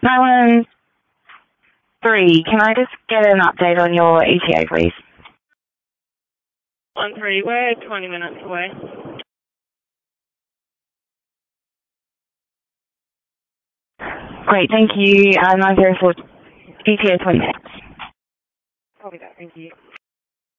913, can I just get an update on your ETA, please? 13, we're 20 minutes away. Great, thank you. 904, ETA 20 minutes. Copy that, thank you.